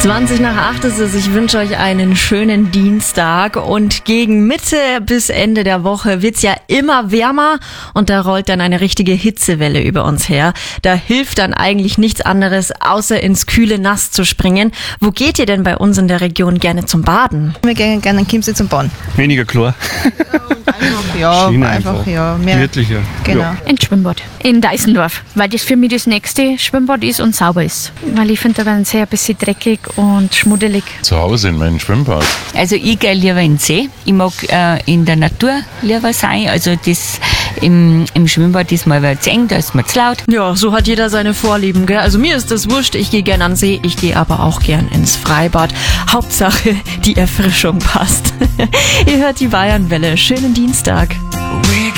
7:20 ist es. Ich wünsche euch einen schönen Dienstag und gegen Mitte bis Ende der Woche wird's ja immer wärmer und da rollt dann eine richtige Hitzewelle über uns her. Da hilft dann eigentlich nichts anderes, außer ins kühle Nass zu springen. Wo geht ihr denn bei uns in der Region gerne zum Baden? Wir gehen gerne in Chiemsee zum Baden. Weniger Chlor. Ja, Schiene einfach, ja. Mehr. Gemütlicher. Genau. Ja. Ins Schwimmbad in Deißendorf, weil das für mich das nächste Schwimmbad ist und sauber ist. Weil ich finde, da werden sie ein bisschen dreckig und schmuddelig. Zu Hause in meinem Schwimmbad. Also ich gehe lieber in den See. Ich mag in der Natur lieber sein. Also das im Schwimmbad ist mal zu eng, da ist mir zu laut. Ja, so hat jeder seine Vorlieben, gell? Also mir ist das wurscht, ich gehe gern an den See, ich gehe aber auch gern ins Freibad. Hauptsache, die Erfrischung passt. Ihr hört die Bayernwelle. Schönen Dienstag.